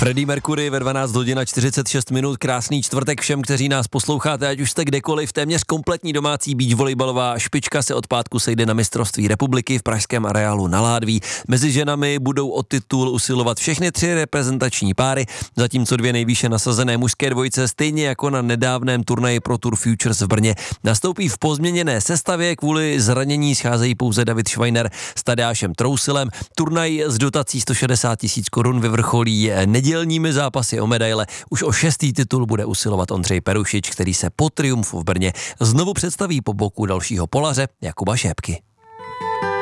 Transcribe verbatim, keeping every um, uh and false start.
Freddie Mercury ve dvanáct hodin a čtyřicet šest minut, krásný čtvrtek všem, kteří nás posloucháte, ať už jste kdekoliv. Téměř kompletní domácí beach volejbalová špička se od pátku sejde na mistrovství republiky v pražském areálu na Ládví. Mezi ženami budou o titul usilovat všechny tři reprezentační páry, zatímco dvě nejvýše nasazené mužské dvojice, stejně jako na nedávném turnaji Pro Tour Futures v Brně, nastoupí v pozměněné sestavě. Kvůli zranění scházejí pouze David Schweiner s Tadeášem Trousilem. Turnaj s dotací sto šedesát tisíc korun vyvrcholí nedělními zápasy o medaile. Už o šestý titul bude usilovat Ondřej Perušič, který se po triumfu v Brně znovu představí po boku dalšího polaře Jakuba Šépky.